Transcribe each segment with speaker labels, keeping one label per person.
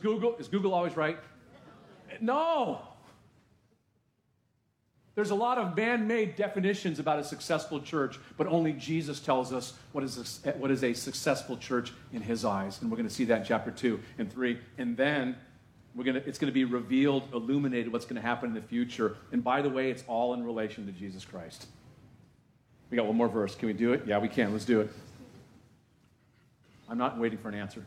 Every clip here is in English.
Speaker 1: Is Google always right? No. There's a lot of man-made definitions about a successful church, but only Jesus tells us what is a successful church in his eyes. And we're going to see that in chapter 2 and 3. And then it's going to be revealed, illuminated what's going to happen in the future. And by the way, it's all in relation to Jesus Christ. We got one more verse. Can we do it? Yeah, we can. Let's do it. I'm not waiting for an answer.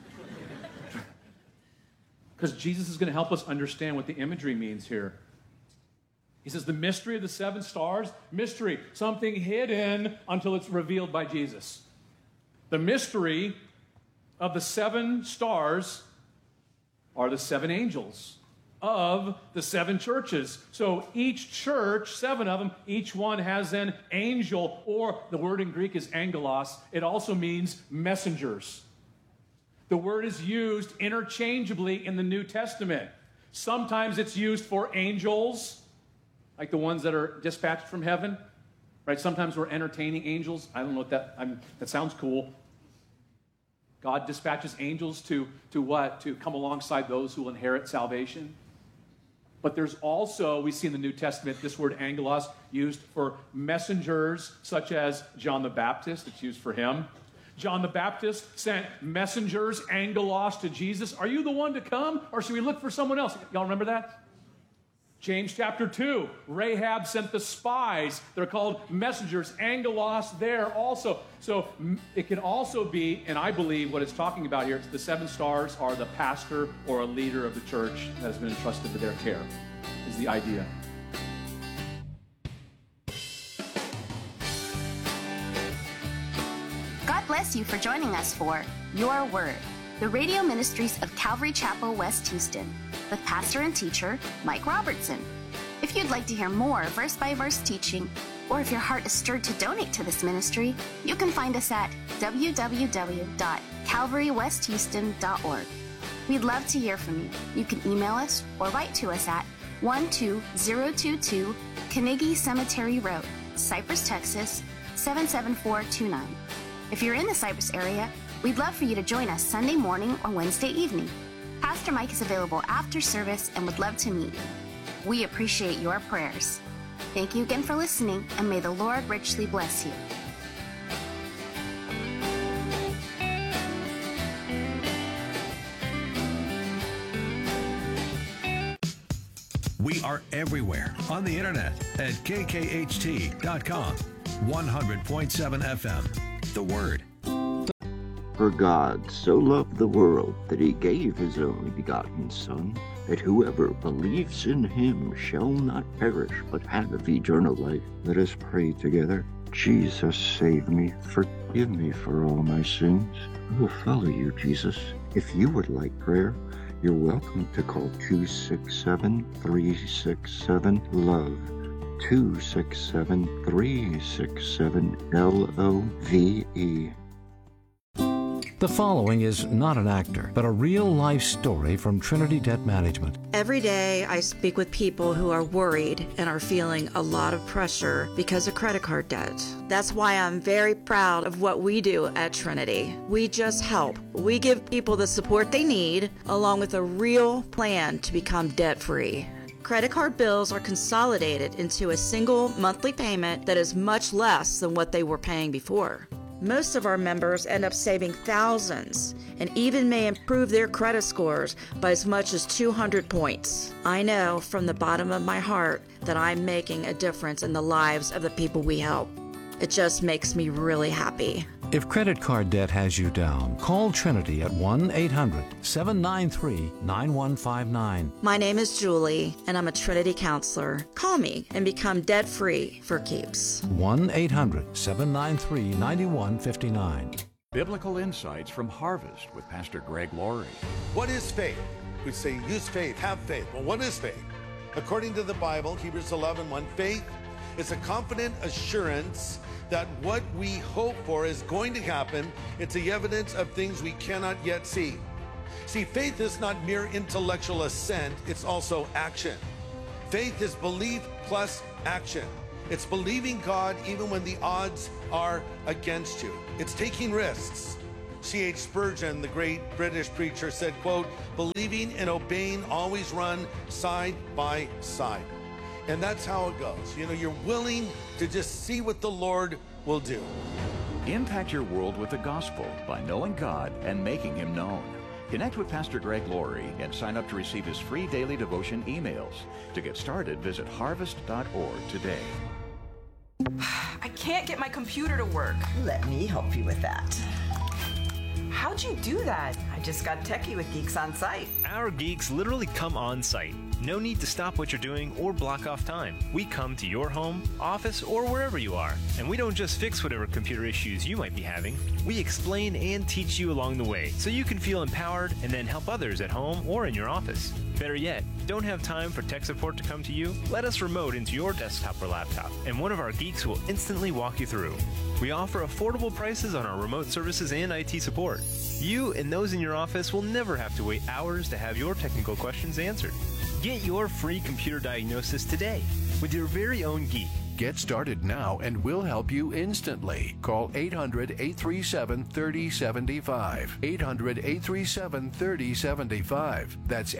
Speaker 1: Because Jesus is going to help us understand what the imagery means here. He says the mystery of the 7 stars, mystery, something hidden until it's revealed by Jesus. The mystery of the 7 stars are the 7 angels of the 7 churches. So each church, 7 of them, each one has an angel, or the word in Greek is angelos. It also means messengers. The word is used interchangeably in the New Testament. Sometimes it's used for angels, like the ones that are dispatched from heaven, right? Sometimes we're entertaining angels. I don't know what that sounds cool. God dispatches angels to what? To come alongside those who will inherit salvation. But there's also, we see in the New Testament, this word angelos used for messengers, such as John the Baptist. It's used for him. John the Baptist sent messengers, angelos, to Jesus. Are you the one to come, or should we look for someone else? Y'all remember that? James chapter 2, Rahab sent the spies. They're called messengers, angelos there also. So it can also be, and I believe what it's talking about here, the 7 stars are the pastor or a leader of the church that has been entrusted to their care, is the idea.
Speaker 2: God bless you for joining us for Your Word, the radio ministries of Calvary Chapel, West Houston, with pastor and teacher Mike Robertson. If you'd like to hear more verse-by-verse teaching, or if your heart is stirred to donate to this ministry, you can find us at www.calvarywesthouston.org. We'd love to hear from you. You can email us or write to us at 12022 Carnegie Cemetery Road, Cypress, Texas 77429. If you're in the Cypress area, we'd love for you to join us Sunday morning or Wednesday evening. Pastor Mike is available after service and would love to meet you. We appreciate your prayers. Thank you again for listening, and may the Lord richly bless you.
Speaker 3: We are everywhere on the internet at kkht.com. 100.7 FM. The Word.
Speaker 4: For God so loved the world that he gave his only begotten Son, that whoever believes in him shall not perish, but have eternal life. Let us pray together. Jesus, save me. Forgive me for all my sins. I will follow you, Jesus. If you would like prayer, you're welcome to call 267-367-LOVE. 267-367-LOVE.
Speaker 5: The following is not an actor, but a real-life story from Trinity Debt Management.
Speaker 6: Every day I speak with people who are worried and are feeling a lot of pressure because of credit card debt. That's why I'm very proud of what we do at Trinity. We just help. We give people the support they need, along with a real plan to become debt-free. Credit card bills are consolidated into a single monthly payment that is much less than what they were paying before. Most of our members end up saving thousands and even may improve their credit scores by as much as 200 points. I know from the bottom of my heart that I'm making a difference in the lives of the people we help. It just makes me really happy.
Speaker 5: If credit card debt has you down, call Trinity at 1-800-793-9159.
Speaker 6: My name is Julie, and I'm a Trinity counselor. Call me and become debt-free for keeps.
Speaker 5: 1-800-793-9159.
Speaker 7: Biblical Insights from Harvest with Pastor Greg Laurie.
Speaker 8: What is faith? We say use faith, have faith. Well, what is faith? According to the Bible, Hebrews 11:1, faith is a confident assurance that what we hope for is going to happen. It's the evidence of things we cannot yet see. See, faith is not mere intellectual assent, it's also action. Faith is belief plus action. It's believing God even when the odds are against you. It's taking risks. C.H. Spurgeon, the great British preacher, said, quote, believing and obeying always run side by side. And that's how it goes. You know, you're willing to just see what the Lord will do.
Speaker 7: Impact your world with the gospel by knowing God and making Him known. Connect with Pastor Greg Laurie and sign up to receive his free daily devotion emails. To get started, visit harvest.org today.
Speaker 9: I can't get my computer to work.
Speaker 10: Let me help you with that.
Speaker 9: How'd you do that?
Speaker 10: I just got techie with Geeks on Site.
Speaker 11: Our geeks literally come on site. No need to stop what you're doing or block off time. We come to your home, office, or wherever you are. And we don't just fix whatever computer issues you might be having. We explain and teach you along the way so you can feel empowered and then help others at home or in your office. Better yet, don't have time for tech support to come to you? Let us remote into your desktop or laptop, and one of our geeks will instantly walk you through. We offer affordable prices on our remote services and IT support. You and those in your office will never have to wait hours to have your technical questions answered. Get your free computer diagnosis today with your very own geek.
Speaker 12: Get started now and we'll help you instantly. Call 800-837-3075. 800-837-3075. That's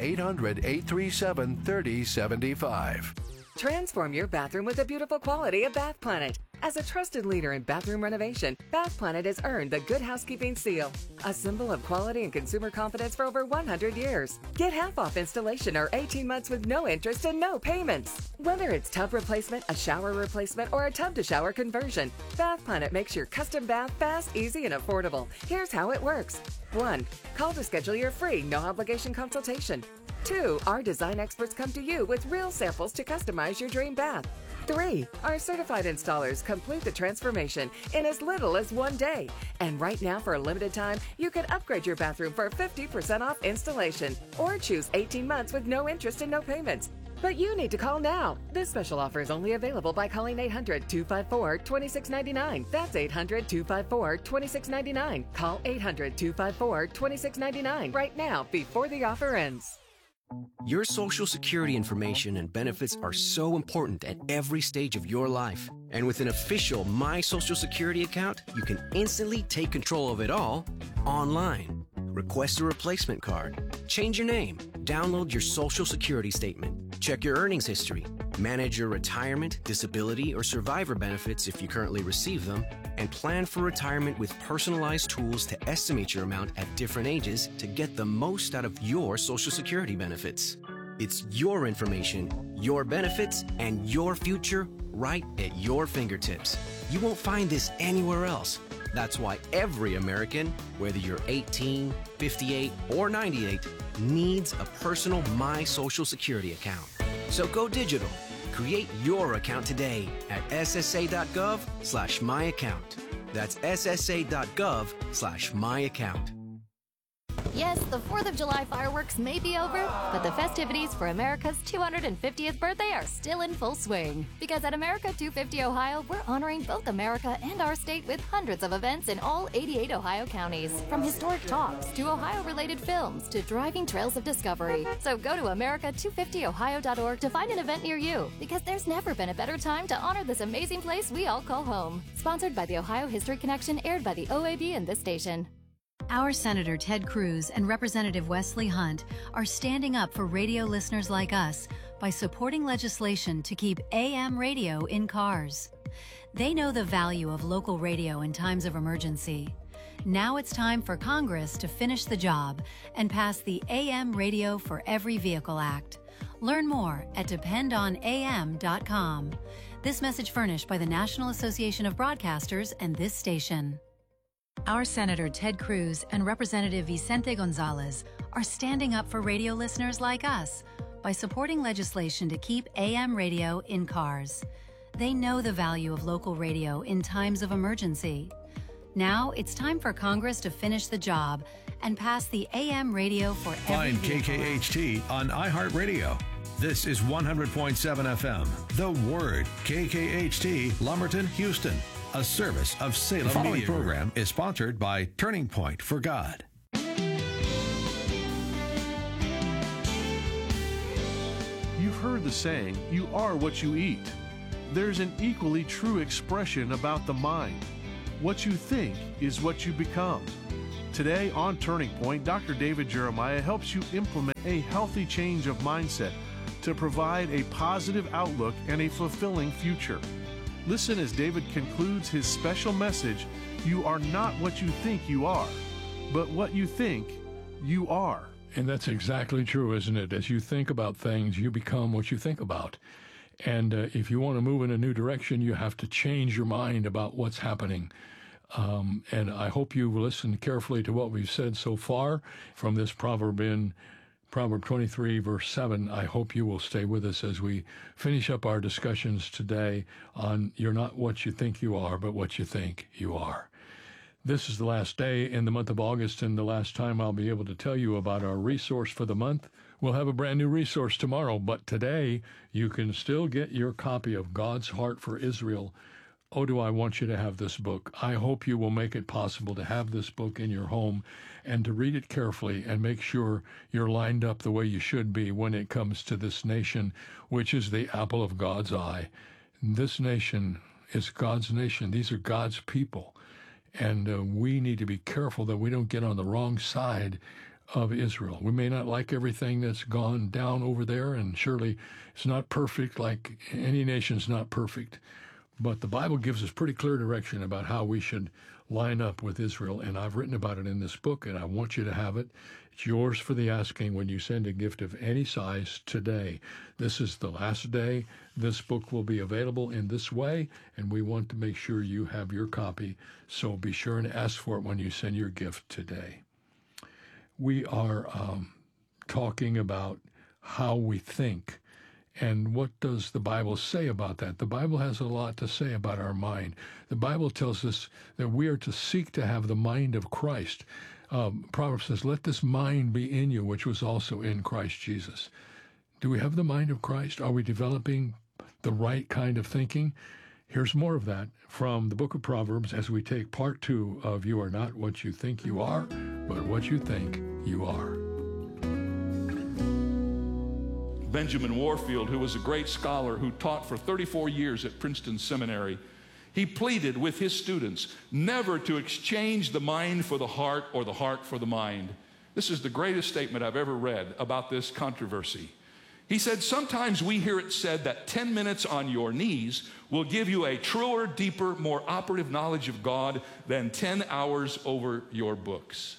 Speaker 12: 800-837-3075.
Speaker 13: Transform your bathroom with the beautiful quality of Bath Planet. As a trusted leader in bathroom renovation, Bath Planet has earned the Good Housekeeping Seal, a symbol of quality and consumer confidence for over 100 years. Get half off installation or 18 months with no interest and no payments. Whether it's tub replacement, a shower replacement, or a tub-to-shower conversion, Bath Planet makes your custom bath fast, easy, and affordable. Here's how it works. 1. Call to schedule your free, no-obligation consultation. 2. Our design experts come to you with real samples to customize your dream bath. 3. Our certified installers complete the transformation in as little as 1 day. And right now, for a limited time, you can upgrade your bathroom for 50% off installation or choose 18 months with no interest and no payments. But you need to call now. This special offer is only available by calling 800-254-2699. That's 800-254-2699. Call 800-254-2699 right now before the offer ends.
Speaker 14: Your Social Security information and benefits are so important at every stage of your life. And with an official My Social Security account, you can instantly take control of it all online. Request a replacement card, change your name, download your Social Security statement, check your earnings history, manage your retirement, disability, or survivor benefits if you currently receive them, and plan for retirement with personalized tools to estimate your amount at different ages to get the most out of your Social Security benefits. It's your information, your benefits, and your future right at your fingertips. You won't find this anywhere else. That's why every American, whether you're 18, 58, or 98, needs a personal My Social Security account. So go digital. Create your account today at ssa.gov/myaccount. That's ssa.gov/myaccount.
Speaker 15: Yes, the 4th of July fireworks may be over, but the festivities for America's 250th birthday are still in full swing. Because at America 250 Ohio, we're honoring both America and our state with hundreds of events in all 88 Ohio counties. From historic talks to Ohio-related films to driving trails of discovery. So go to america250ohio.org to find an event near you, because there's never been a better time to honor this amazing place we all call home. Sponsored by the Ohio History Connection, aired by the OAB and this station.
Speaker 16: Our Senator Ted Cruz and Representative Wesley Hunt are standing up for radio listeners like us by supporting legislation to keep AM radio in cars. They know the value of local radio in times of emergency. Now it's time for Congress to finish the job and pass the AM Radio for Every Vehicle Act. Learn more at dependonam.com. This message furnished by the National Association of Broadcasters and this station. Our Senator Ted Cruz and Representative Vicente Gonzalez are standing up for radio listeners like us by supporting legislation to keep AM radio in cars. They know the value of local radio in times of emergency. Now it's time for Congress to finish the job and pass the AM radio for every
Speaker 3: Find KKHT on iHeartRadio. This is 100.7 FM. The Word, KKHT, Lumberton, Houston. A service of Salem Media. The following program is sponsored by Turning Point for God.
Speaker 17: You've heard the saying, you are what you eat. There's an equally true expression about the mind. What you think is what you become. Today on Turning Point, Dr. David Jeremiah helps you implement a healthy change of mindset to provide a positive outlook and a fulfilling future. Listen as David concludes his special message, You Are Not What You Think You Are, but What You Think You Are.
Speaker 18: And that's exactly true, isn't it? As you think about things, you become what you think about. And if you want to move in a new direction, you have to change your mind about what's happening. And I hope you listen carefully to what we've said so far from this proverb in Proverb 23, verse 7. I hope you will stay with us as we finish up our discussions today on you're not what you think you are, but what you think you are. This is the last day in the month of August and the last time I'll be able to tell you about our resource for the month. We'll have a brand new resource tomorrow, but today you can still get your copy of God's Heart for Israel. Oh, do I want you to have this book. I hope you will make it possible to have this book in your home and to read it carefully and make sure you're lined up the way you should be when it comes to this nation, which is the apple of God's eye. This nation is God's nation. These are God's people. And we need to be careful that we don't get on the wrong side of Israel. We may not like everything that's gone down over there, and surely it's not perfect, like any nation's not perfect. But the Bible gives us pretty clear direction about how we should line up with Israel, and I've written about it in this book, and I want you to have it. It's yours for the asking when you send a gift of any size today. This is the last day. This book will be available in this way, and we want to make sure you have your copy, so be sure and ask for it when you send your gift today. We are talking about how we think. And what does the Bible say about that? The Bible has a lot to say about our mind. The Bible tells us that we are to seek to have the mind of Christ. Proverbs says, let this mind be in you, which was also in Christ Jesus. Do we have the mind of Christ? Are we developing the right kind of thinking? Here's more of that from the book of Proverbs as we take part 2 of You Are Not What You Think You Are, but What You Think You Are.
Speaker 19: Benjamin Warfield, who was a great scholar who taught for 34 years at Princeton Seminary, he pleaded with his students never to exchange the mind for the heart or the heart for the mind. This is the greatest statement I've ever read about this controversy. He said, sometimes we hear it said that 10 minutes on your knees will give you a truer, deeper, more operative knowledge of God than 10 hours over your books.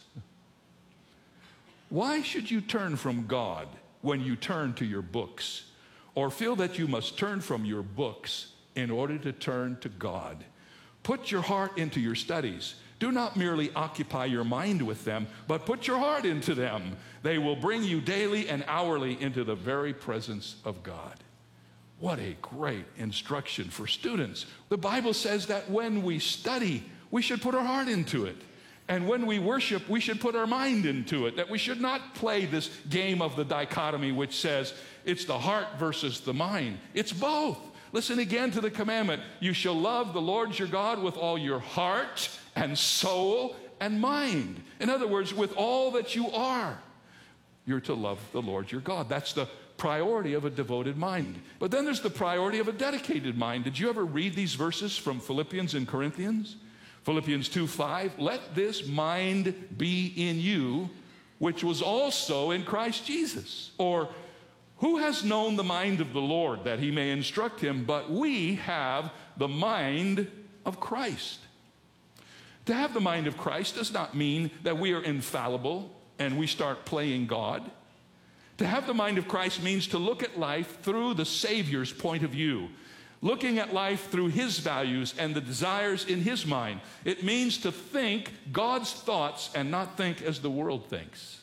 Speaker 19: Why should you turn from God when you turn to your books, or feel that you must turn from your books in order to turn to God? Put your heart into your studies. Do not merely occupy your mind with them, but put your heart into them. They will bring you daily and hourly into the very presence of God. What a great instruction for students. The Bible says that when we study, we should put our heart into it. And when we worship, we should put our mind into it, that we should not play this game of the dichotomy which says it's the heart versus the mind. It's both. Listen again to the commandment. You shall love the Lord your God with all your heart and soul and mind. In other words, with all that you are, you're to love the Lord your God. That's the priority of a devoted mind. But then there's the priority of a dedicated mind. Did you ever read these verses from Philippians and Corinthians? Philippians 2:5, let this mind be in you, which was also in Christ Jesus. Or, who has known the mind of the Lord that he may instruct him? But we have the mind of Christ. To have the mind of Christ does not mean that we are infallible and we start playing God. To have the mind of Christ means to look at life through the Savior's point of view. Looking at life through his values and the desires in his mind. It means to think God's thoughts and not think as the world thinks.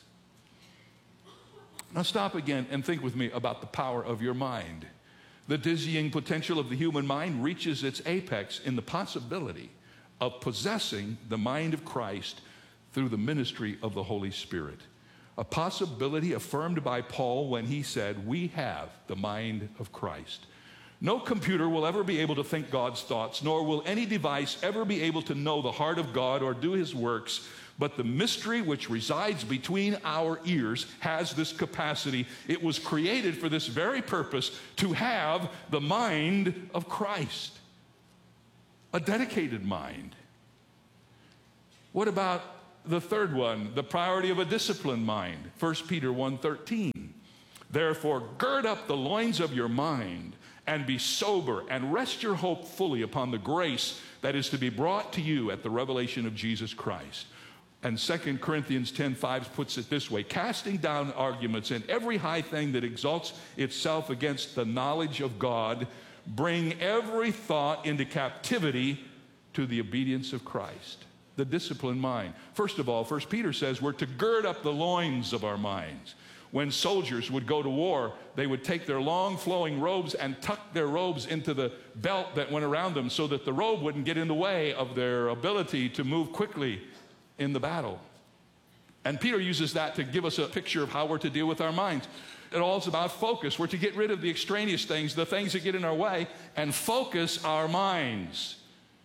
Speaker 19: Now stop again and think with me about the power of your mind. The dizzying potential of the human mind reaches its apex in the possibility of possessing the mind of Christ through the ministry of the Holy Spirit. A possibility affirmed by Paul when he said, we have the mind of Christ. No computer will ever be able to think God's thoughts, nor will any device ever be able to know the heart of God or do his works, but the mystery which resides between our ears has this capacity. It was created for this very purpose, to have the mind of Christ. A dedicated mind. What about the third one, the priority of a disciplined mind. 1 Peter 1:13. Therefore, gird up the loins of your mind and be sober and rest your hope fully upon the grace that is to be brought to you at the revelation of Jesus Christ. And 2 Corinthians 10:5 puts it this way, casting down arguments and every high thing that exalts itself against the knowledge of God, bring every thought into captivity to the obedience of Christ. The disciplined mind. First of all, 1 Peter says we're to gird up the loins of our minds. When soldiers would go to war, they would take their long flowing robes and tuck their robes into the belt that went around them so that the robe wouldn't get in the way of their ability to move quickly in the battle. And Peter uses that to give us a picture of how we're to deal with our minds. It all is about focus. We're to get rid of the extraneous things, the things that get in our way, and focus our minds.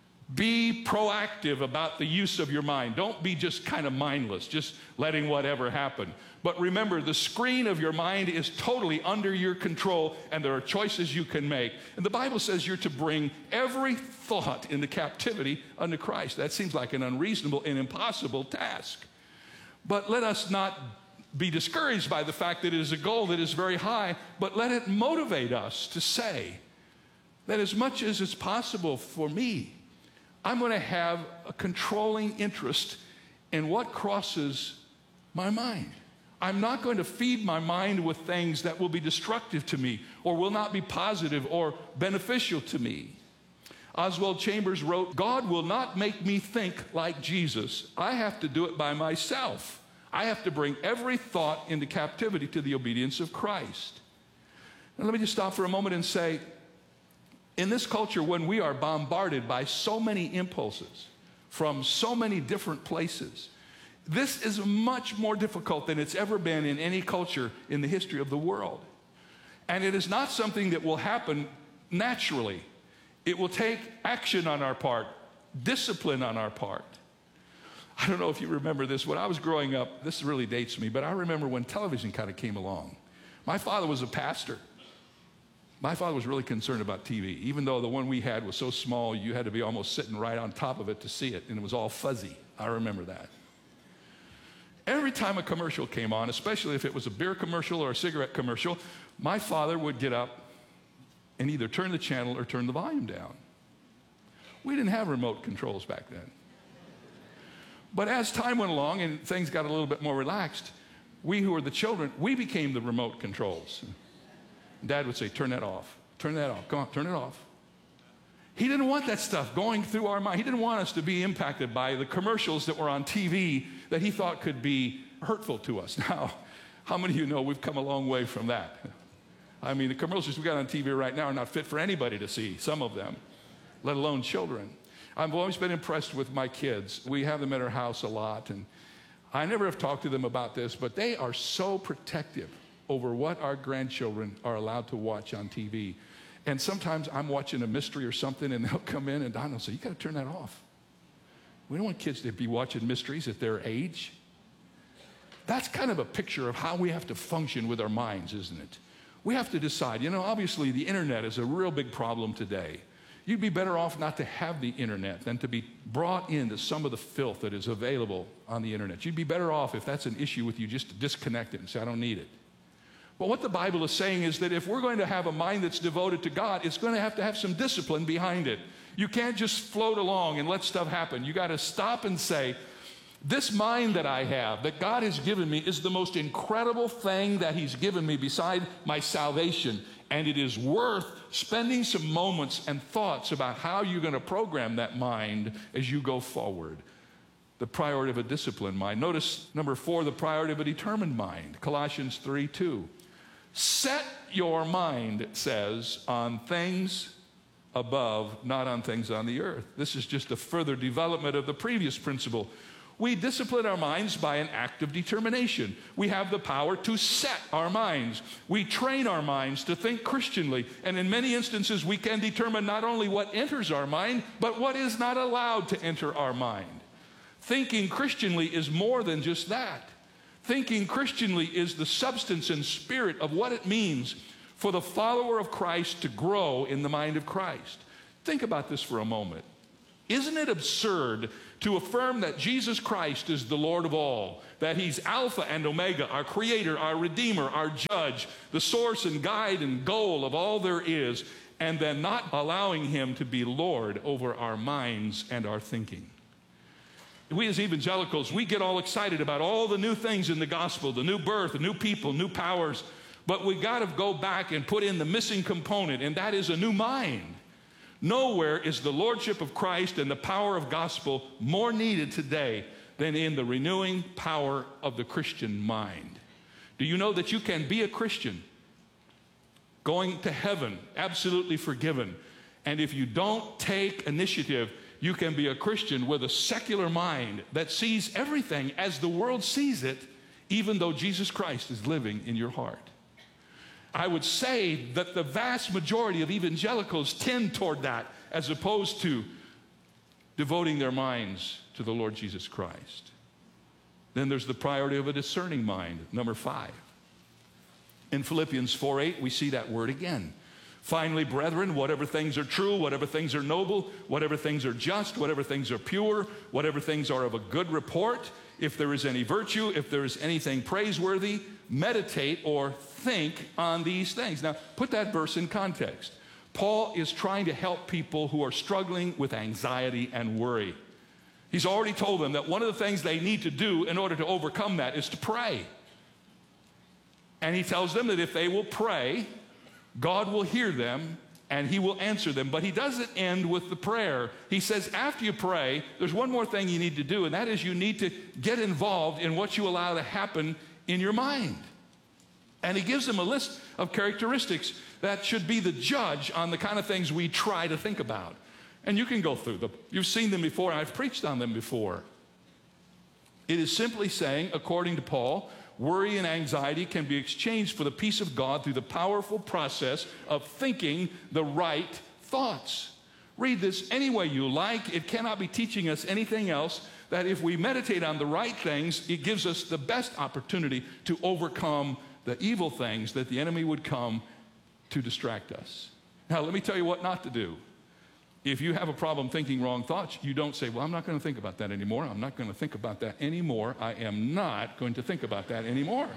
Speaker 19: Be proactive about the use of your mind. Don't be just kind of mindless, just letting whatever happen. But remember, the screen of your mind is totally under your control, and there are choices you can make. And the Bible says you're to bring every thought into captivity unto Christ. That seems like an unreasonable and impossible task. But let us not be discouraged by the fact that it is a goal that is very high, but let it motivate us to say that as much as it's possible for me, I'm going to have a controlling interest in what crosses my mind. I'm not going to feed my mind with things that will be destructive to me or will not be positive or beneficial to me. Oswald Chambers wrote, God will not make me think like Jesus. I have to do it by myself. I have to bring every thought into captivity to the obedience of Christ. Now, let me just stop for a moment and say, in this culture, when we are bombarded by so many impulses from so many different places, this is much more difficult than it's ever been in any culture in the history of the world. And it is not something that will happen naturally. It will take action on our part, discipline on our part. I don't know if you remember this. When I was growing up, this really dates me, but I remember when television kind of came along. My father was a pastor. My father was really concerned about TV, even though the one we had was so small, you had to be almost sitting right on top of it to see it, and it was all fuzzy. I remember that. Every time a commercial came on, especially if it was a beer commercial or a cigarette commercial, my father would get up and either turn the channel or turn the volume down. We didn't have remote controls back then. But as time went along and things got a little bit more relaxed, we who were the children, we became the remote controls. Dad would say, turn that off. Turn that off. Come on, turn it off. He didn't want that stuff going through our mind. He didn't want us to be impacted by the commercials that were on TV that he thought could be hurtful to us. Now, how many of you know we've come a long way from that? I mean, the commercials we got on TV right now are not fit for anybody to see, some of them, let alone children. I've always been impressed with my kids. We have them at our house a lot, and I never have talked to them about this, but they are so protective over what our grandchildren are allowed to watch on TV. And sometimes I'm watching a mystery or something, and they'll come in, and Don will say, you got to turn that off. We don't want kids to be watching mysteries at their age. That's kind of a picture of how we have to function with our minds, isn't it? We have to decide. You know, obviously, the internet is a real big problem today. You'd be better off not to have the internet than to be brought into some of the filth that is available on the internet. You'd be better off, if that's an issue with you, just to disconnect it and say, I don't need it. But what the Bible is saying is that if we're going to have a mind that's devoted to God, it's going to have some discipline behind it. You can't just float along and let stuff happen. You got to stop and say, this mind that I have, that God has given me, is the most incredible thing that He's given me beside my salvation. And it is worth spending some moments and thoughts about how you're going to program that mind as you go forward. The priority of a disciplined mind. Notice number 4, the priority of a determined mind. Colossians 3:2. Set your mind, it says, on things above, not on things on the earth. This is just a further development of the previous principle. We discipline our minds by an act of determination. We have the power to set our minds. We train our minds to think Christianly. And in many instances, we can determine not only what enters our mind, but what is not allowed to enter our mind. Thinking Christianly is more than just that. Thinking Christianly is the substance and spirit of what it means for the follower of Christ to grow in the mind of Christ. Think about this for a moment. Isn't it absurd to affirm that Jesus Christ is the Lord of all, that he's Alpha and Omega, our creator, our redeemer, our judge, the source and guide and goal of all there is, and then not allowing him to be Lord over our minds and our thinking. We as evangelicals, we get all excited about all the new things in the gospel, the new birth, the new people, new powers, but we got to go back and put in the missing component, and that is a new mind. Nowhere is the lordship of Christ and the power of gospel more needed today than in the renewing power of the Christian mind. Do you know that you can be a Christian, going to heaven, absolutely forgiven, and if you don't take initiative, you can be a Christian with a secular mind that sees everything as the world sees it, even though Jesus Christ is living in your heart. I would say that the vast majority of evangelicals tend toward that as opposed to devoting their minds to the Lord Jesus Christ. Then there's the priority of a discerning mind, number 5. In Philippians 4:8, we see that word again. Finally, brethren, whatever things are true, whatever things are noble, whatever things are just, whatever things are pure, whatever things are of a good report, if there is any virtue, if there is anything praiseworthy, meditate or think on these things. Now, put that verse in context. Paul is trying to help people who are struggling with anxiety and worry. He's already told them that one of the things they need to do in order to overcome that is to pray. And he tells them that if they will pray, God will hear them and he will answer them. But he doesn't end with the prayer. He says after you pray, there's one more thing you need to do, and that is you need to get involved in what you allow to happen in your mind. And he gives them a list of characteristics that should be the judge on the kind of things we try to think about. And you can go through them. You've seen them before, and I've preached on them before. It is simply saying, according to Paul, worry and anxiety can be exchanged for the peace of God through the powerful process of thinking the right thoughts. Read this any way you like. It cannot be teaching us anything else, that if we meditate on the right things, it gives us the best opportunity to overcome the evil things that the enemy would come to distract us. Now, let me tell you what not to do. If you have a problem thinking wrong thoughts, you don't say, well, I'm not going to think about that anymore. I'm not going to think about that anymore. I am not going to think about that anymore.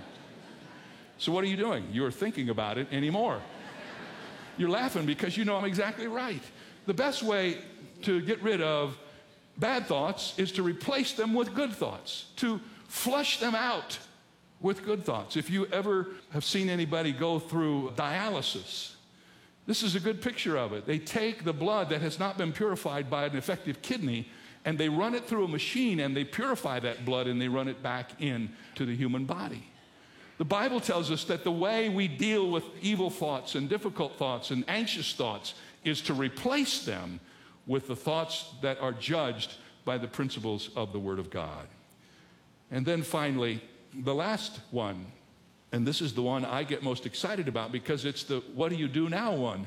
Speaker 19: So what are you doing? You're thinking about it anymore. You're laughing because you know I'm exactly right. The best way to get rid of bad thoughts is to replace them with good thoughts, to flush them out with good thoughts. If you ever have seen anybody go through dialysis, this is a good picture of it. They take the blood that has not been purified by an effective kidney and they run it through a machine and they purify that blood and they run it back into the human body. The Bible tells us that the way we deal with evil thoughts and difficult thoughts and anxious thoughts is to replace them with the thoughts that are judged by the principles of the Word of God. And then finally, the last one, and this is the one I get most excited about because it's the what do you do now one.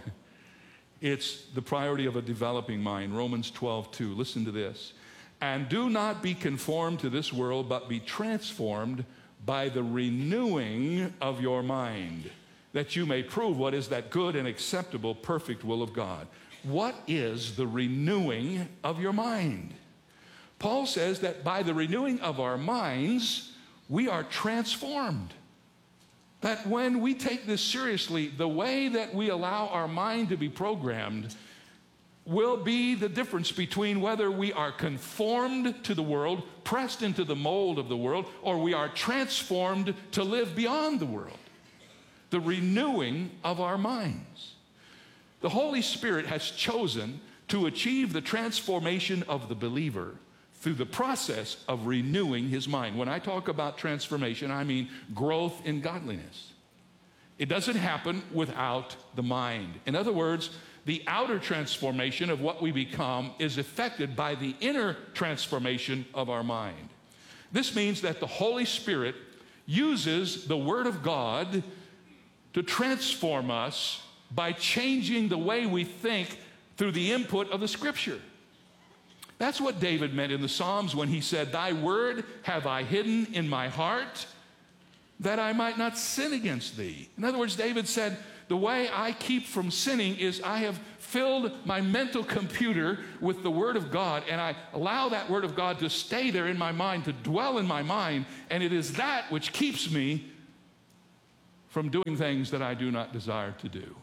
Speaker 19: It's the priority of a developing mind. Romans 12:2. Listen to this. And do not be conformed to this world, but be transformed by the renewing of your mind, that you may prove what is that good and acceptable, perfect will of God. What is the renewing of your mind? Paul says that by the renewing of our minds, we are transformed. That when we take this seriously, the way that we allow our mind to be programmed will be the difference between whether we are conformed to the world, pressed into the mold of the world, or we are transformed to live beyond the world. The renewing of our minds. The Holy Spirit has chosen to achieve the transformation of the believer through the process of renewing his mind. When I talk about transformation, I mean growth in godliness. It doesn't happen without the mind. In other words, the outer transformation of what we become is affected by the inner transformation of our mind. This means that the Holy Spirit uses the Word of God to transform us by changing the way we think through the input of the Scripture. That's what David meant in the Psalms when he said, "Thy word have I hidden in my heart, that I might not sin against thee. In other words, David said, the way I keep from sinning is I have filled my mental computer with the Word of God, and I allow that Word of God to stay there in my mind, to dwell in my mind, and it is that which keeps me from doing things that I do not desire to do.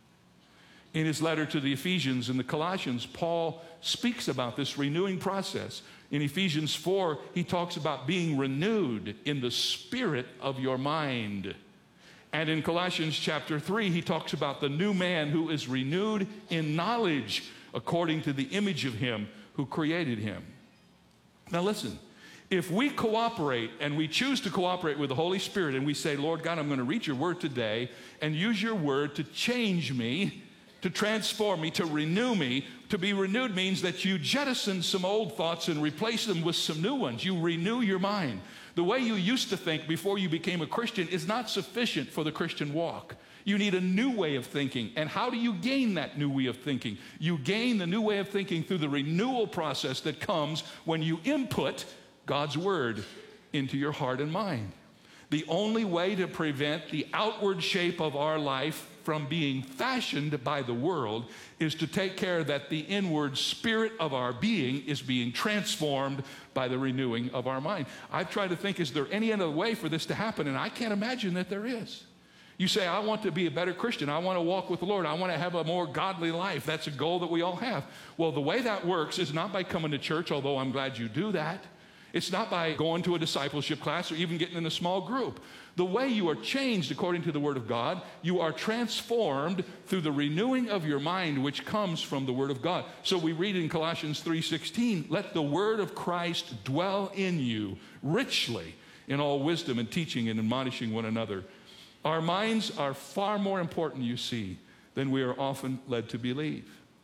Speaker 19: In his letter to the Ephesians and the Colossians, Paul speaks about this renewing process. In Ephesians 4, he talks about being renewed in the spirit of your mind. And in Colossians chapter 3, he talks about the new man who is renewed in knowledge according to the image of him who created him. Now listen, if we cooperate and we choose to cooperate with the Holy Spirit and we say, Lord God, I'm going to read your word today and use your word to change me, to transform me, to renew me. To be renewed means that you jettison some old thoughts and replace them with some new ones. You renew your mind. The way you used to think before you became a Christian is not sufficient for the Christian walk. You need a new way of thinking. And how do you gain that new way of thinking? You gain the new way of thinking through the renewal process that comes when you input God's word into your heart and mind. The only way to prevent the outward shape of our life from being fashioned by the world is to take care that the inward spirit of our being is being transformed by the renewing of our mind. I've tried to think, is there any other way for this to happen? And I can't imagine that there is. You say, I want to be a better Christian. I want to walk with the Lord. I want to have a more godly life. That's a goal that we all have. Well, the way that works is not by coming to church, although I'm glad you do that. It's not by going to a discipleship class or even getting in a small group. The way you are changed according to the Word of God, you are transformed through the renewing of your mind, which comes from the Word of God. So we read in Colossians 3:16, let the Word of Christ dwell in you richly in all wisdom and teaching and admonishing one another. Our minds are far more important, you see, than we are often led to believe.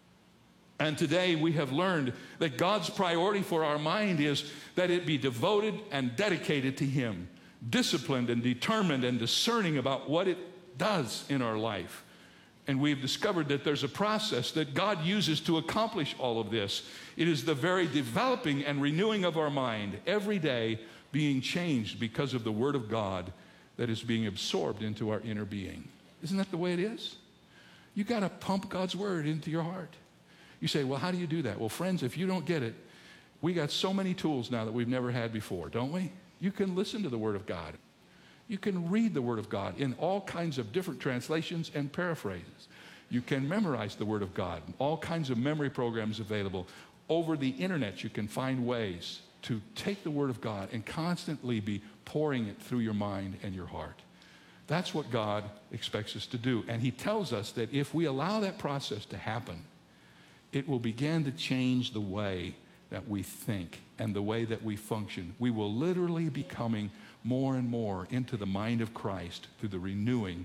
Speaker 19: And today we have learned that God's priority for our mind is that it be devoted and dedicated to Him, disciplined and determined and discerning about what it does in our life. And we've discovered that there's a process that God uses to accomplish all of this. It is the very developing and renewing of our mind every day being changed because of the Word of God that is being absorbed into our inner being. Isn't that the way it is? You got to pump God's Word into your heart. You say, well, how do you do that? Well, friends, if you don't get it, we got so many tools now that we've never had before, don't we? You can listen to the Word of God. You can read the Word of God in all kinds of different translations and paraphrases. You can memorize the Word of God. All kinds of memory programs available. Over the internet, you can find ways to take the Word of God and constantly be pouring it through your mind and your heart. That's what God expects us to do. And He tells us that if we allow that process to happen, it will begin to change the way that we think and the way that we function. We will literally be coming more and more into the mind of Christ through the renewing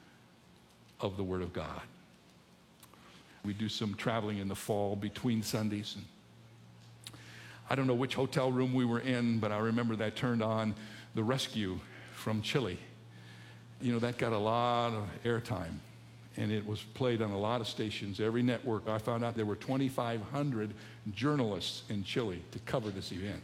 Speaker 19: of the Word of God. We do some traveling in the fall between Sundays. And I don't know which hotel room we were in, but I remember that turned on The Rescue from Chile. You know, that got a lot of airtime. And it was played on a lot of stations, every network. I found out there were 2,500 journalists in Chile to cover this event.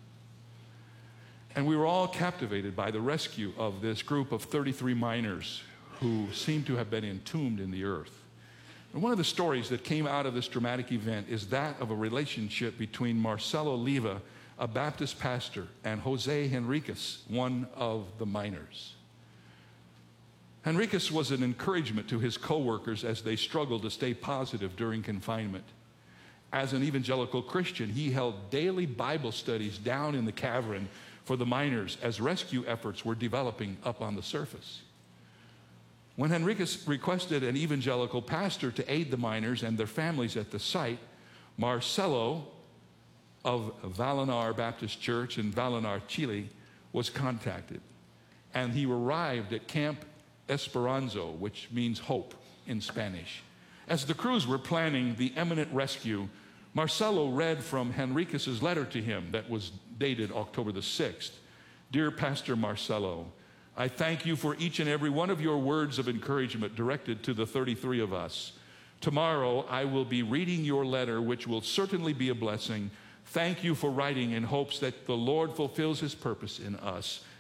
Speaker 19: And we were all captivated by the rescue of this group of 33 miners who seemed to have been entombed in the earth. And one of the stories that came out of this dramatic event is that of a relationship between Marcelo Leiva, a Baptist pastor, and Jose Henriquez, one of the miners. Henriquez was an encouragement to his co-workers as they struggled to stay positive during confinement. As an evangelical Christian, he held daily Bible studies down in the cavern for the miners as rescue efforts were developing up on the surface. When Henriquez requested an evangelical pastor to aid the miners and their families at the site, Marcelo of Vallenar Baptist Church in Vallenar, Chile, was contacted. And he arrived at Camp Esperanza, which means hope in Spanish. As the crews were planning the imminent rescue, Marcelo read from Henriquez's letter to him that was dated October the 6th. Dear Pastor Marcelo, I thank you for each and every one of your words of encouragement directed to the 33 of us. Tomorrow I will be reading your letter, which will certainly be a blessing. Thank you for writing in hopes that the Lord fulfills His purpose in us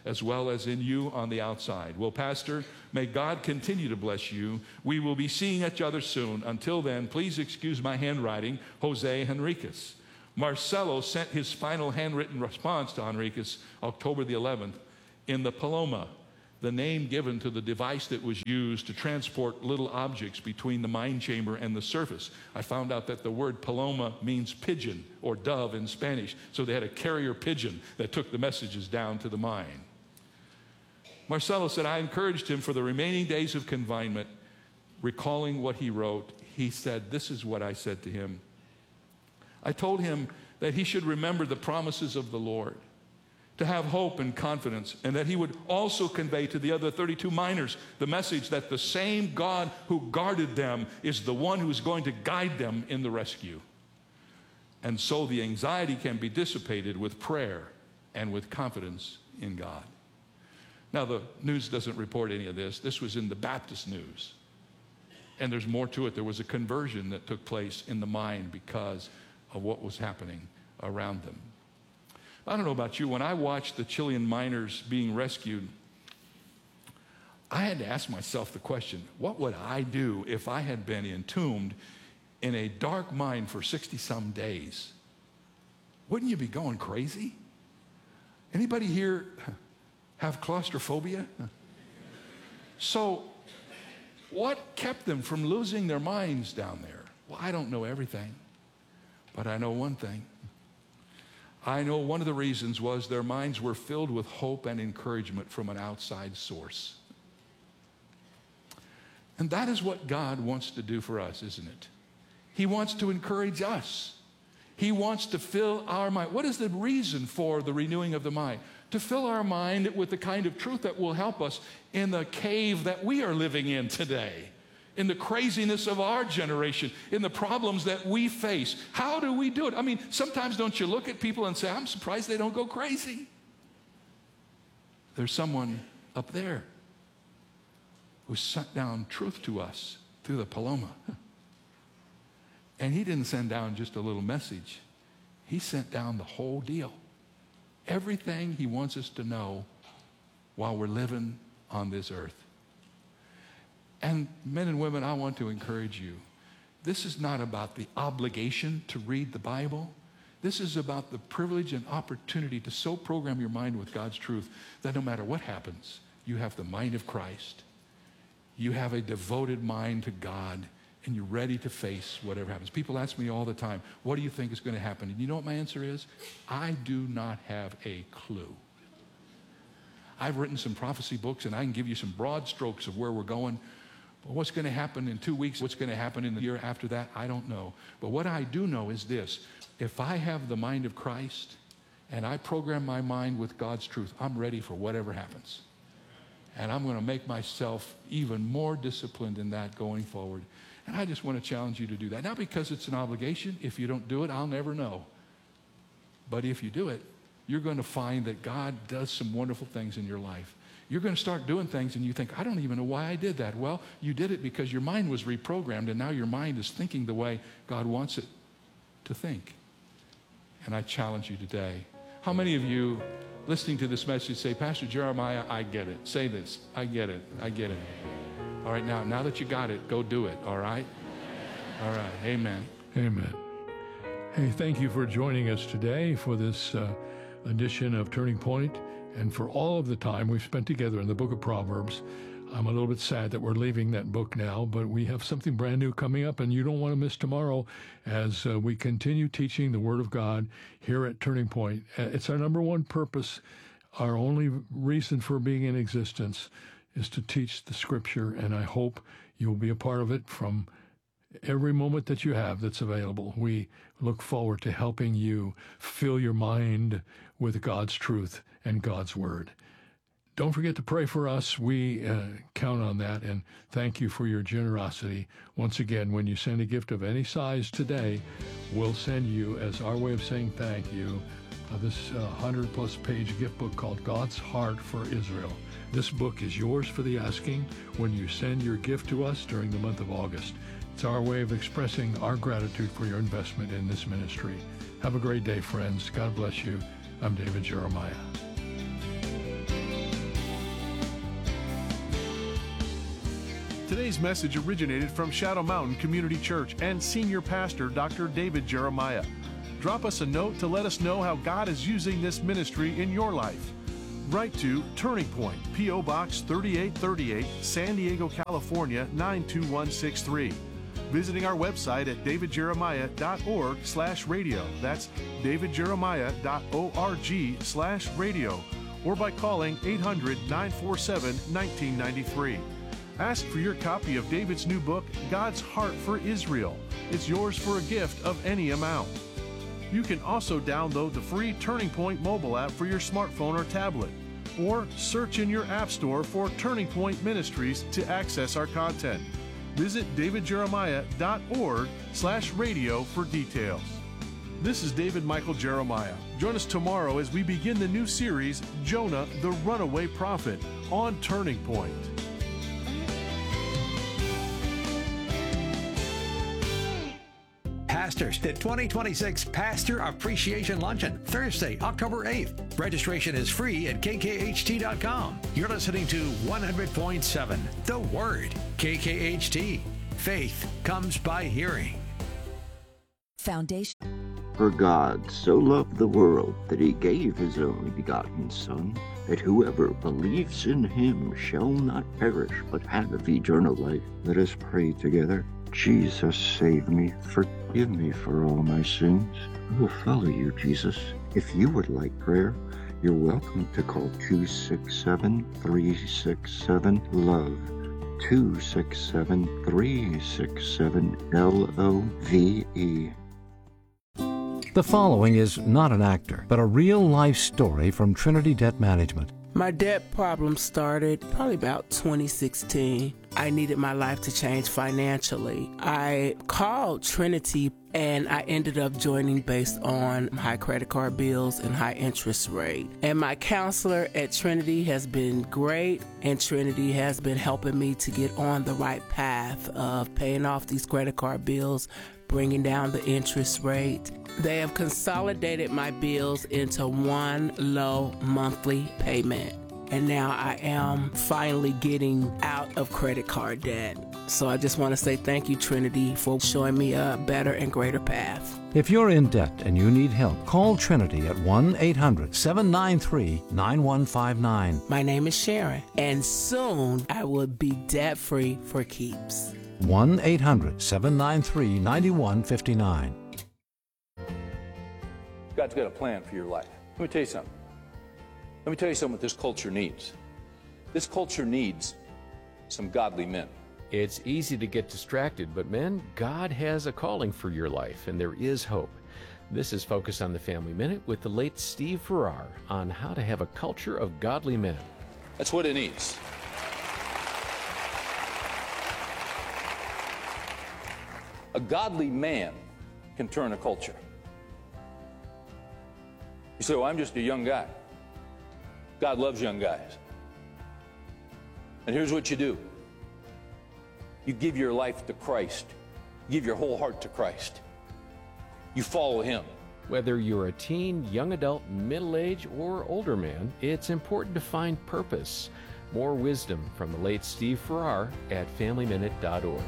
Speaker 19: as well as in you on the outside. Well, Pastor, may God continue to bless you. We will be seeing each other soon. Until then, please excuse my handwriting, Jose Henriquez. Marcelo sent his final handwritten response to Henriquez October the 11th in the Paloma, the name given to the device that was used to transport little objects between the mine chamber and the surface. I found out that the word Paloma means pigeon or dove in Spanish, so they had a carrier pigeon that took the messages down to the mine. Marcelo said, I encouraged him for the remaining days of confinement, recalling what he wrote. He said, this is what I said to him. I told him that he should remember the promises of the Lord, to have hope and confidence, and that he would also convey to the other 32 miners the message that the same God who guarded them is the one who's going to guide them in the rescue. And so the anxiety can be dissipated with prayer and with confidence in God. Now, the news doesn't report any of this. This was in the Baptist News. And there's more to it. There was a conversion that took place in the mine because of what was happening around them. I don't know about you, when I watched the Chilean miners being rescued, I had to ask myself the question, what would I do if I had been entombed in a dark mine for 60-some days? Wouldn't you be going crazy? Anybody here have claustrophobia? So what kept them from losing their minds down there? Well, I don't know everything, but I know one thing. I know one of the reasons was their minds were filled with hope and encouragement from an outside source. And that is what God wants to do for us, isn't it? He wants to encourage us. He wants to fill our mind. What is the reason for the renewing of the mind? To fill our mind with the kind of truth that will help us in the cave that we are living in today, in the craziness of our generation, in the problems that we face. How do we do it? I mean, sometimes don't you look at people and say, I'm surprised they don't go crazy. There's someone up there who sent down truth to us through the Paloma. And he didn't send down just a little message. He sent down the whole deal. Everything he wants us to know while we're living on this earth. And men and women, I want to encourage you. This is not about the obligation to read the Bible. This is about the privilege and opportunity to so program your mind with God's truth that no matter what happens, you have the mind of Christ. You have a devoted mind to God, and you're ready to face whatever happens. People ask me all the time, what do you think is going to happen? And you know what my answer is? I do not have a clue. I've written some prophecy books, and I can give you some broad strokes of where we're going. But what's going to happen in 2 weeks, what's going to happen in the year after that, I don't know. But what I do know is this. If I have the mind of Christ and I program my mind with God's truth, I'm ready for whatever happens. And I'm going to make myself even more disciplined in that going forward. And I just want to challenge you to do that. Not because it's an obligation. If you don't do it, I'll never know. But if you do it, you're going to find that God does some wonderful things in your life. You're going to start doing things and you think, I don't even know why I did that. Well, you did it because your mind was reprogrammed, and now your mind is thinking the way God wants it to think. And I challenge you today. How many of you listening to this message say, Pastor Jeremiah, I get it. Say this, I get it, I get it. All right, now that you got it, go do it, all right? All right, amen.
Speaker 18: Amen. Hey, thank you for joining us today for this edition of Turning Point, and for all of the time we've spent together in the book of Proverbs. I'm a little bit sad that we're leaving that book now, but we have something brand new coming up, and you don't want to miss tomorrow as we continue teaching the Word of God here at Turning Point. It's our number one purpose. Our only reason for being in existence is to teach the Scripture, and I hope you'll be a part of it from every moment that you have that's available. We look forward to helping you fill your mind with God's truth and God's Word. Don't forget to pray for us. We count on that, and thank you for your generosity. Once again, when you send a gift of any size today, we'll send you, as our way of saying thank you, this 100-plus page gift book called God's Heart for Israel. This book is yours for the asking when you send your gift to us during the month of August. It's our way of expressing our gratitude for your investment in this ministry. Have a great day, friends. God bless you. I'm David Jeremiah.
Speaker 17: Today's message originated from Shadow Mountain Community Church and Senior Pastor Dr. David Jeremiah. Drop us a note to let us know how God is using this ministry in your life. Write to Turning Point, P.O. Box 3838, San Diego, California 92163. Visiting our website at davidjeremiah.org/radio. That's davidjeremiah.org/radio. Or by calling 800-947-1993. Ask for your copy of David's new book, God's Heart for Israel. It's yours for a gift of any amount. You can also download the free Turning Point mobile app for your smartphone or tablet, or search in your app store for Turning Point Ministries to access our content. Visit davidjeremiah.org/radio for details. This is David Michael Jeremiah. Join us tomorrow as we begin the new series, Jonah the Runaway Prophet, on Turning Point.
Speaker 3: Pastors, the 2026 Pastor Appreciation Luncheon, Thursday, October 8th. Registration is free at kkht.com. You're listening to 100.7 The Word, KKHT. Faith comes by hearing.
Speaker 4: Foundation. For God so loved the world that he gave his only begotten Son, that whoever believes in him shall not perish but have eternal life. Let us pray together. Jesus, save me. Forgive me for all my sins. I will follow you, Jesus. If you would like prayer, you're welcome to call 267-367-LOVE. 267-367-LOVE.
Speaker 5: The following is not an actor, but a real-life story from Trinity Debt Management.
Speaker 20: My debt problem started probably about 2016. I needed my life to change financially. I called Trinity and I ended up joining based on high credit card bills and high interest rate. And my counselor at Trinity has been great, and Trinity has been helping me to get on the right path of paying off these credit card bills, bringing down the interest rate. They have consolidated my bills into one low monthly payment. And now I am finally getting out of credit card debt. So I just want to say thank you, Trinity, for showing me a better and greater path.
Speaker 5: If you're in debt and you need help, call Trinity at 1-800-793-9159.
Speaker 20: My name is Sharon, and soon I will be debt-free for keeps.
Speaker 5: 1-800-793-9159.
Speaker 21: God's got a plan for your life. Let me tell you something. Let me tell you something what this culture needs. This culture needs some godly men.
Speaker 22: It's easy to get distracted, but men, God has a calling for your life, and there is hope. This is Focus on the Family Minute with the late Steve Farrar on how to have a culture of godly men.
Speaker 21: That's what it needs. A godly man can turn a culture. You say, well, I'm just a young guy. God loves young guys. And here's what you do. You give your life to Christ. You give your whole heart to Christ. You follow him.
Speaker 22: Whether you're a teen, young adult, middle-aged, or older man, it's important to find purpose. More wisdom from the late Steve Farrar at FamilyMinute.org.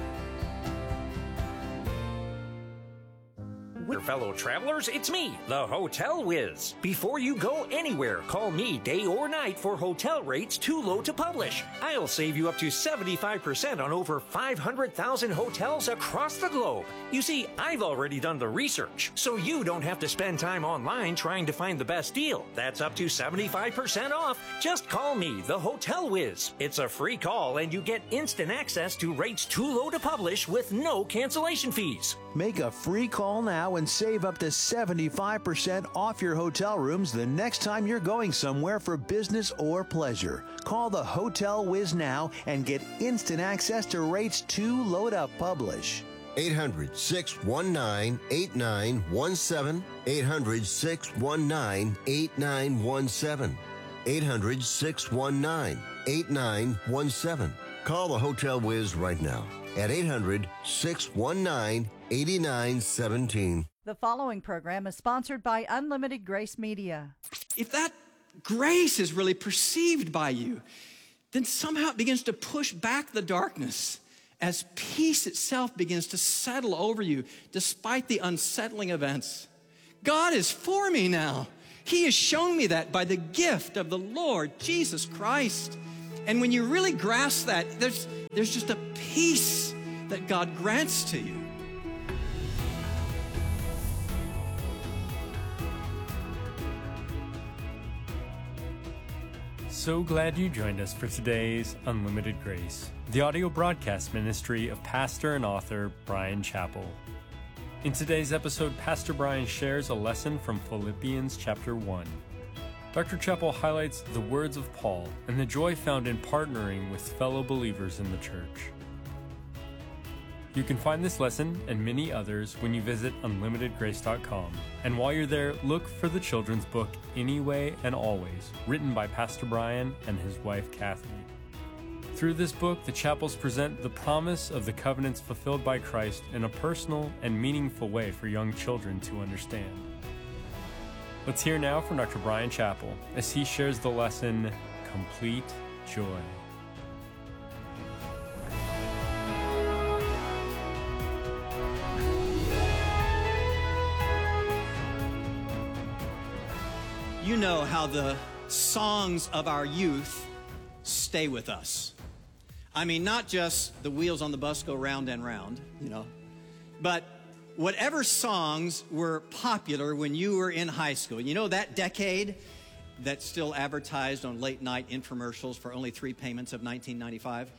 Speaker 23: Fellow travelers, it's me, the Hotel Whiz. Before you go anywhere, call me day or night for hotel rates too low to publish. I'll save you up to 75% on over 500,000 hotels across the globe. You see, I've already done the research, so you don't have to spend time online trying to find the best deal. That's up to 75% off. Just call me, the Hotel Whiz. It's a free call and you get instant access to rates too low to publish with no cancellation fees.
Speaker 24: Make a free call now and save up to 75% off your hotel rooms the next time you're going somewhere for business or pleasure. Call the Hotel Whiz now and get instant access to rates too low to publish.
Speaker 25: 800-619-8917. 800-619-8917. 800-619-8917. Call the Hotel Whiz right now at 800-619-8917.
Speaker 26: The following program is sponsored by Unlimited Grace Media.
Speaker 27: If that grace is really perceived by you,
Speaker 1: then somehow it begins to push back the darkness as peace itself begins to settle over you despite the unsettling events. God is for me now. He has shown me that by the gift of the Lord Jesus Christ. And when you really grasp that, there's just a peace that God grants to you.
Speaker 2: So glad you joined us for today's Unlimited Grace, the audio broadcast ministry of pastor and author Bryan Chapell. In today's episode, Pastor Bryan shares a lesson from Philippians chapter 1. Dr. Chapell highlights the words of Paul and the joy found in partnering with fellow believers in the church. You can find this lesson and many others when you visit unlimitedgrace.com. And while you're there, look for the children's book, Anyway and Always, written by Pastor Bryan and his wife, Kathy. Through this book, the Chapels present the promise of the covenants fulfilled by Christ in a personal and meaningful way for young children to understand. Let's hear now from Dr. Bryan Chapell as he shares the lesson, Complete Joy.
Speaker 1: You know how the songs of our youth stay with us. I mean, not just the wheels on the bus go round and round, but whatever songs were popular when you were in high school. You know that decade that's still advertised on late night infomercials for only 3 payments of $19.95,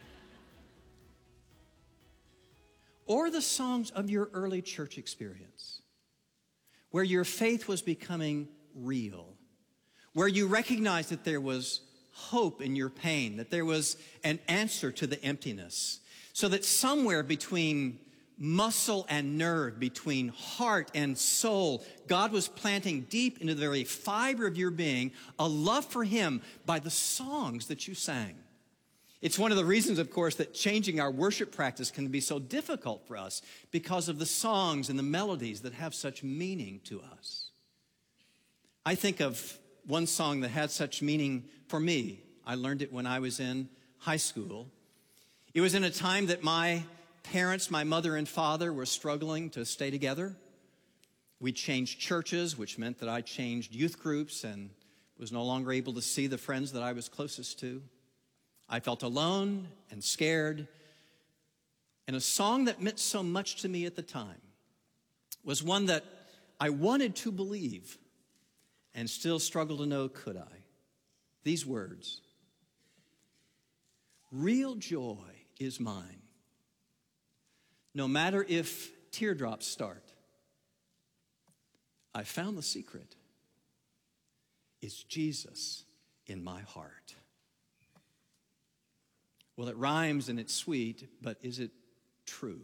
Speaker 1: Or the songs of your early church experience, where your faith was becoming real, where you recognized that there was hope in your pain, that there was an answer to the emptiness, so that somewhere between muscle and nerve, between heart and soul, God was planting deep into the very fiber of your being a love for Him by the songs that you sang. It's one of the reasons, of course, that changing our worship practice can be so difficult for us, because of the songs and the melodies that have such meaning to us. I think of one song that had such meaning for me. I learned it when I was in high school. It was in a time that my parents, my mother and father, were struggling to stay together. We changed churches, which meant that I changed youth groups and was no longer able to see the friends that I was closest to. I felt alone and scared. And a song that meant so much to me at the time was one that I wanted to believe and still struggle to know, could I? These words: real joy is mine, no matter if teardrops start. I found the secret. It's Jesus in my heart. Well, it rhymes and it's sweet, but is it true?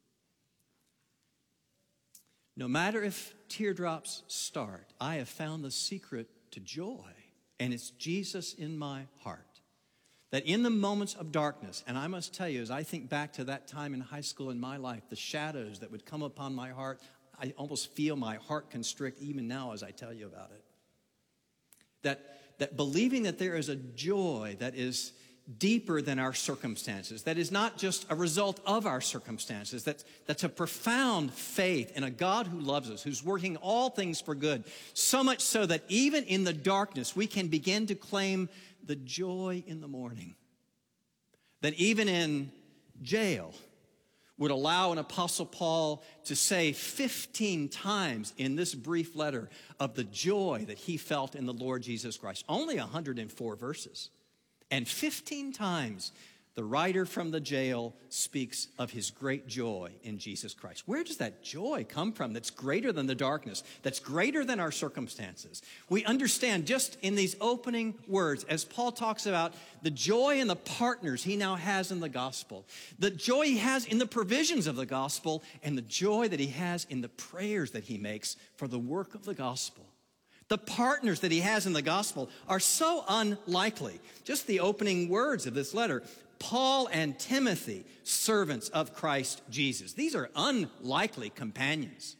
Speaker 1: No matter if teardrops start, I have found the secret to joy, and it's Jesus in my heart. That in the moments of darkness, and I must tell you, as I think back to that time in high school in my life, the shadows that would come upon my heart, I almost feel my heart constrict even now as I tell you about it. That believing that there is a joy that is deeper than our circumstances, that is not just a result of our circumstances, that's a profound faith in a God who loves us, who's working all things for good, so much so that even in the darkness we can begin to claim the joy in the morning. That even in jail would allow an Apostle Paul to say 15 times in this brief letter of the joy that he felt in the Lord Jesus Christ. Only 104 verses. And 15 times the writer from the jail speaks of his great joy in Jesus Christ. Where does that joy come from that's greater than the darkness, that's greater than our circumstances? We understand just in these opening words, as Paul talks about the joy and the partners he now has in the gospel, the joy he has in the provisions of the gospel, and the joy that he has in the prayers that he makes for the work of the gospel. The partners that he has in the gospel are so unlikely. Just the opening words of this letter: Paul and Timothy, servants of Christ Jesus. These are unlikely companions.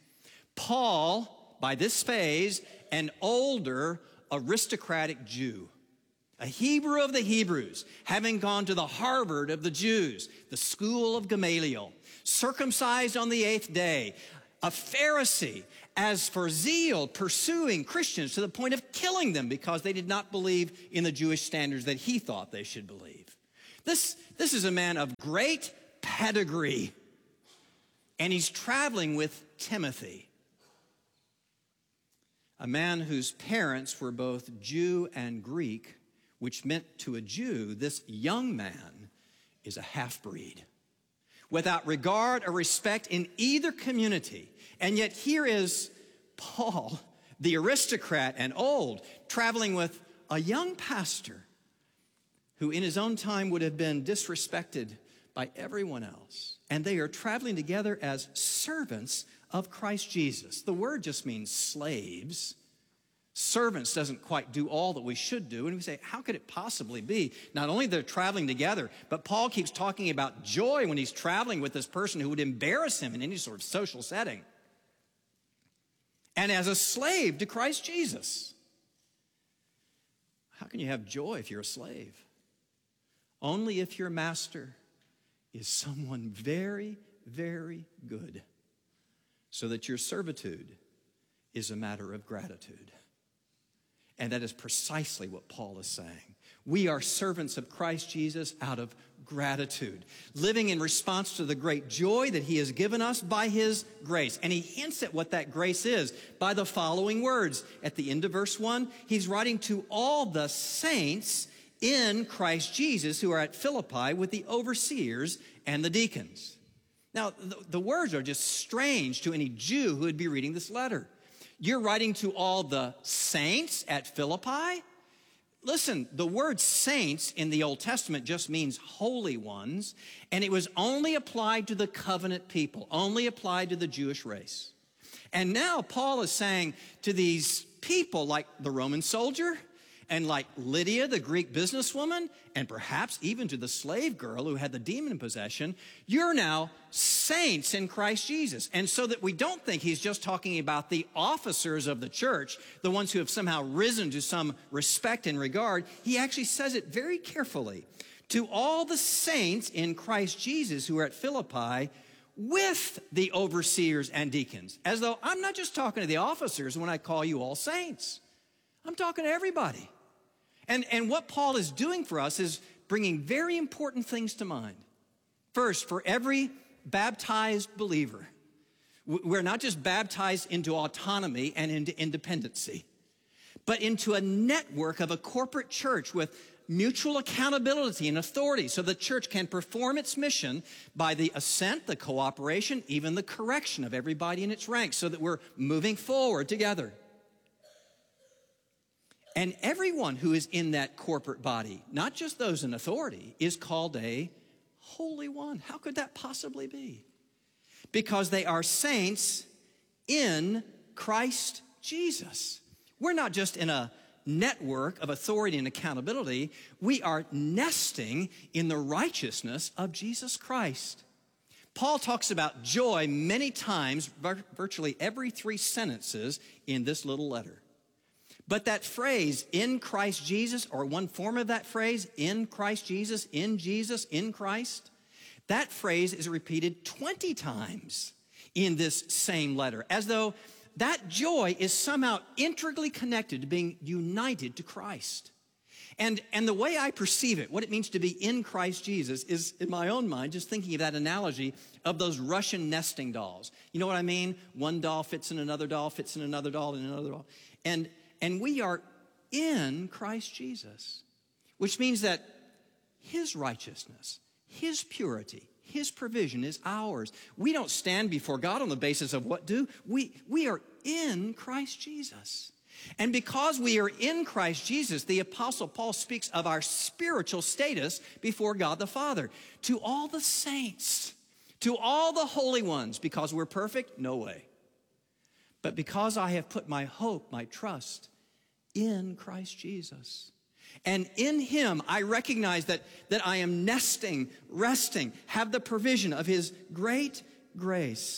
Speaker 1: Paul, by this phase, an older aristocratic Jew. a Hebrew of the Hebrews, having gone to the Harvard of the Jews, the school of Gamaliel, circumcised on the 8th day, a Pharisee, as for zeal, pursuing Christians to the point of killing them because they did not believe in the Jewish standards that he thought they should believe. This is a man of great pedigree, and he's traveling with Timothy, a man whose parents were both Jew and Greek, which meant to a Jew, this young man is a half-breed, without regard or respect in either community. And yet here is Paul, the aristocrat and old, traveling with a young pastor who in his own time would have been disrespected by everyone else. And they are traveling together as servants of Christ Jesus. The word just means slaves. Servants doesn't quite do all that we should do. And we say, how could it possibly be? Not only they're traveling together, but Paul keeps talking about joy when he's traveling with this person who would embarrass him in any sort of social setting. And as a slave to Christ Jesus. How can you have joy if you're a slave? Only if your master is someone very, very good, so that your servitude is a matter of gratitude. And that is precisely what Paul is saying. We are servants of Christ Jesus out of gratitude, living in response to the great joy that he has given us by his grace. And he hints at what that grace is by the following words. At the end of verse 1, he's writing to all the saints in Christ Jesus who are at Philippi with the overseers and the deacons. Now, the words are just strange to any Jew who would be reading this letter. You're writing to all the saints at Philippi? Listen, the word saints in the Old Testament just means holy ones, and it was only applied to the covenant people, only applied to the Jewish race. And now Paul is saying to these people like the Roman soldier and like Lydia, the Greek businesswoman, and perhaps even to the slave girl who had the demon in possession, you're now saints in Christ Jesus. And so that we don't think he's just talking about the officers of the church, the ones who have somehow risen to some respect and regard, he actually says it very carefully. To all the saints in Christ Jesus who are at Philippi with the overseers and deacons. As though I'm not just talking to the officers when I call you all saints. I'm talking to everybody. And what Paul is doing for us is bringing very important things to mind. First, for every baptized believer, we're not just baptized into autonomy and into independency, but into a network of a corporate church with mutual accountability and authority so the church can perform its mission by the assent, the cooperation, even the correction of everybody in its ranks so that we're moving forward together. And everyone who is in that corporate body, not just those in authority, is called a holy one. How could that possibly be? Because they are saints in Christ Jesus. We're not just in a network of authority and accountability. We are nesting in the righteousness of Jesus Christ. Paul talks about joy many times, virtually every 3 sentences in this little letter. But that phrase, in Christ Jesus, or one form of that phrase, in Christ Jesus, in Christ, that phrase is repeated 20 times in this same letter, as though that joy is somehow integrally connected to being united to Christ. And the way I perceive it, what it means to be in Christ Jesus, is in my own mind, just thinking of that analogy of those Russian nesting dolls. You know what I mean? One doll fits in another doll, fits in another doll, and another doll. And we are in Christ Jesus, which means that his righteousness, his purity, his provision is ours. We don't stand before God on the basis of what do. We are in Christ Jesus. And because we are in Christ Jesus, the Apostle Paul speaks of our spiritual status before God the Father. To all the saints, to all the holy ones, because we're perfect? No way. But because I have put my hope, my trust in Christ Jesus. And in him, I recognize that I am nesting, resting, have the provision of his great grace.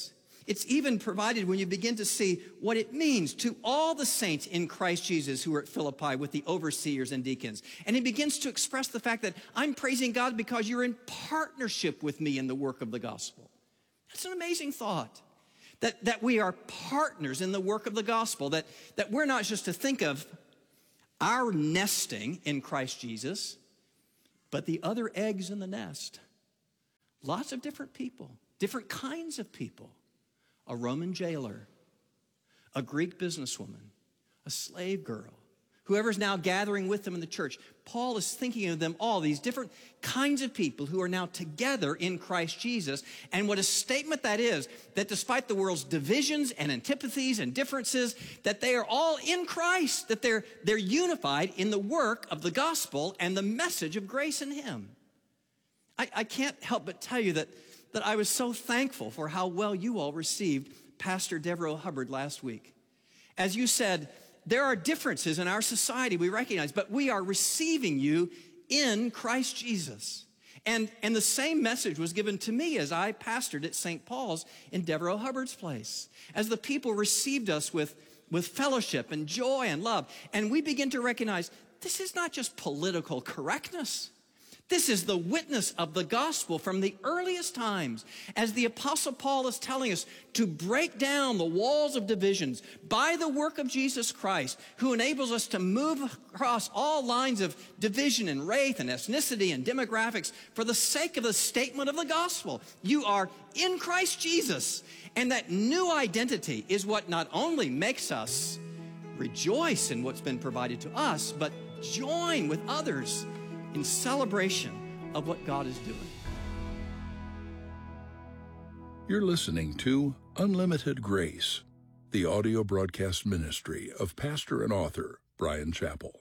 Speaker 1: It's even provided when you begin to see what it means to all the saints in Christ Jesus who are at Philippi with the overseers and deacons. And he begins to express the fact that I'm praising God because you're in partnership with me in the work of the gospel. That's an amazing thought, that we are partners in the work of the gospel, that we're not just to think of our nesting in Christ Jesus, but the other eggs in the nest. Lots of different people, different kinds of people. A Roman jailer, a Greek businesswoman, a slave girl, whoever's now gathering with them in the church. Paul is thinking of them all, these different kinds of people who are now together in Christ Jesus. And what a statement that is, that despite the world's divisions and antipathies and differences, that they are all in Christ, that they're unified in the work of the gospel and the message of grace in him. I can't help but tell you that I was so thankful for how well you all received Pastor Devereux Hubbard last week. As you said, there are differences in our society, we recognize, but we are receiving you in Christ Jesus. And the same message was given to me as I pastored at St. Paul's in Devereux Hubbard's place. As the people received us with fellowship and joy and love, and we begin to recognize this is not just political correctness. This is the witness of the gospel from the earliest times, as the Apostle Paul is telling us to break down the walls of divisions by the work of Jesus Christ, who enables us to move across all lines of division and race and ethnicity and demographics for the sake of the statement of the gospel. You are in Christ Jesus, and that new identity is what not only makes us rejoice in what's been provided to us, but join with others in celebration of what God is doing.
Speaker 6: You're listening to Unlimited Grace, the audio broadcast ministry of pastor and author Bryan Chapell.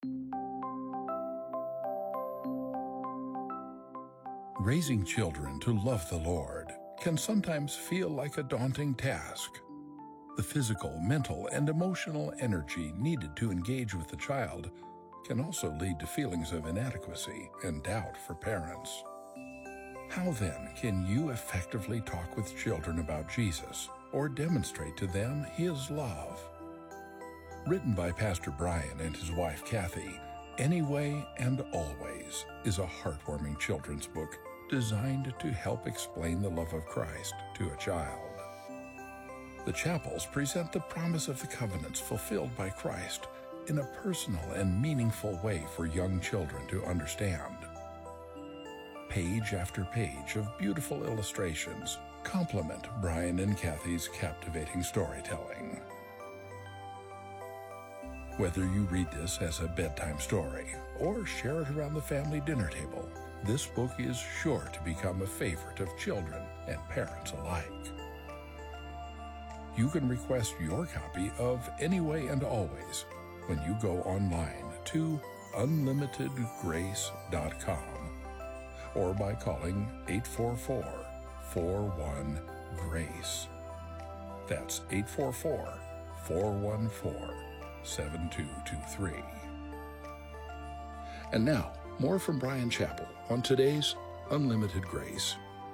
Speaker 6: Raising children to love the Lord can sometimes feel like a daunting task. The physical, mental, and emotional energy needed to engage with the child can also lead to feelings of inadequacy and doubt for parents. How then can you effectively talk with children about Jesus or demonstrate to them his love? Written by Pastor Bryan and his wife Kathy, Anyway and Always is a heartwarming children's book designed to help explain the love of Christ to a child. The Chapels present the promise of the covenants fulfilled by Christ in a personal and meaningful way for young children to understand. Page after page of beautiful illustrations complement Bryan and Kathy's captivating storytelling. Whether you read this as a bedtime story or share it around the family dinner table, this book is sure to become a favorite of children and parents alike. You can request your copy of Anyway and Always when you go online to unlimitedgrace.com or by calling 844-41-GRACE. That's 844-414-7223. And now, more from Bryan Chapell on today's Unlimited Grace.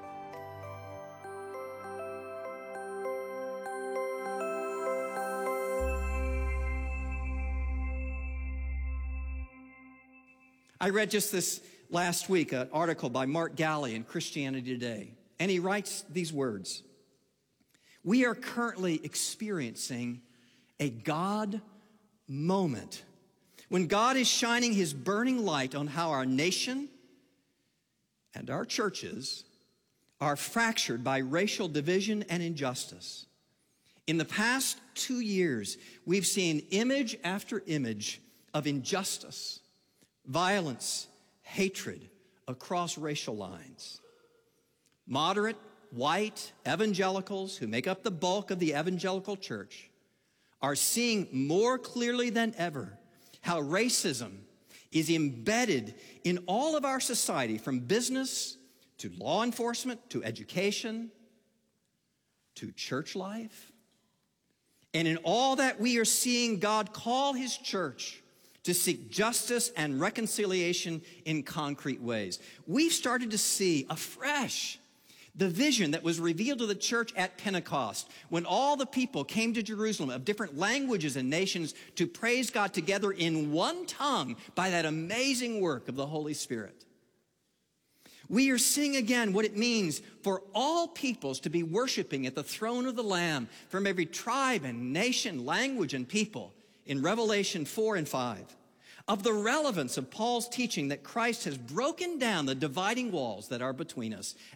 Speaker 1: I read just this last week an article by Mark Galli in Christianity Today, and he writes these words: "We are currently experiencing a God moment when God is shining his burning light on how our nation and our churches are fractured by racial division and injustice. In the past 2 years, we've seen image after image of injustice, violence, hatred across racial lines. Moderate, white evangelicals who make up the bulk of the evangelical church are seeing more clearly than ever how racism is embedded in all of our society, from business to law enforcement to education to church life. And in all that, we are seeing God call his church to seek justice and reconciliation in concrete ways. We've started to see afresh The vision that was revealed to the church at Pentecost, when all the people came to Jerusalem of different languages and nations to praise God together in one tongue by that amazing work of the Holy Spirit. We are seeing again what it means for all peoples to be worshiping at the throne of the Lamb from every tribe and nation, language, and people in Revelation 4 and 5. Of the relevance of Paul's teaching that Christ has broken down the dividing walls that are between us